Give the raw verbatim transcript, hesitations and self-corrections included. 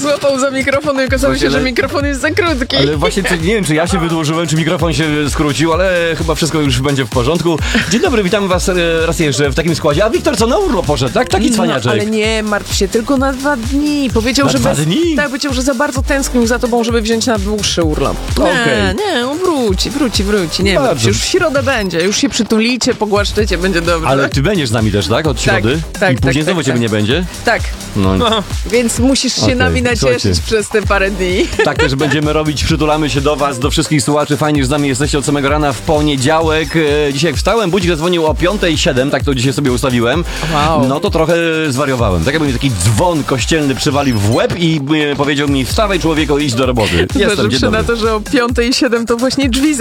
złapał za mikrofon i okazało Właśnie, się, że ale- mikrofon jest za krótki. Ale właśnie, czy, nie wiem, czy ja się wydłużyłem, czy mikrofon się skrócił, ale chyba wszystko już będzie w porządku. Dzień dobry, witamy was e, raz jeszcze w takim składzie. A Wiktor co, na urlop poszedł, tak? Taki cwaniaczek. No, ale nie martw się, tylko na dwa dni. Powiedział, Na że dwa bez... dni? Tak, powiedział, że za bardzo tęsknił za tobą, żeby wziąć na dłuższy urlop. Nie, Okej. nie, on wróci, wróci, wróci. Nie Bardzo. martw się, już w środę będzie. Już się przytulicie, pogłaszczycie, będzie dobrze. Ale ty będziesz z nami też, tak? Od środy? tak, I później tak, znowu tak, ciebie tak. nie będzie? Tak, No, więc musisz się Okej, nami nacieszyć słuchajcie. przez te parę dni. tak też będziemy robić. Przytulamy się do was, do wszystkich słuchaczy. Fajnie, że z nami jesteście od samego rana w poniedziałek. E, dzisiaj jak wstałem, budzik zadzwonił o piątej siedem, tak to dzisiaj sobie ustawiłem. Wow. No to trochę zwariowałem. Tak jakby mi taki dzwon kościelny przywalił w łeb i e, powiedział mi: wstawaj człowieku, idź do roboty. Jestem, dzień Zważywszy na dobry. to, że o piątej i siedem to właśnie drzwi